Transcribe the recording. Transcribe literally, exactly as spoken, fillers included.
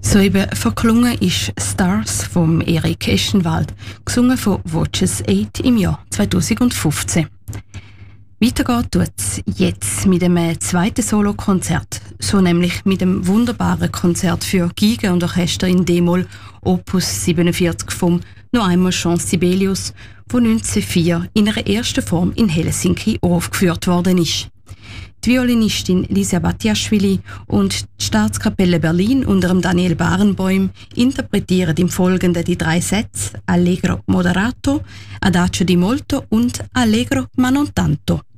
Soeben verklungen ist «Stars» vom Erik Eschenwald, gesungen von Watches acht im Jahr zweitausendfünfzehn. Weiter geht es jetzt mit einem zweiten Solokonzert, so nämlich mit dem wunderbaren Konzert für Geige und Orchester in D-Moll Opus siebenundvierzig vom noch einmal Jean Sibelius, wo neunzehnhundertvier in einer ersten Form in Helsinki aufgeführt worden ist. Die Violinistin Lisa Batiashvili und die Staatskapelle Berlin unter dem Daniel Barenboim interpretieren im Folgenden die drei Sätze Allegro moderato, Adagio di molto und Allegro ma non tanto.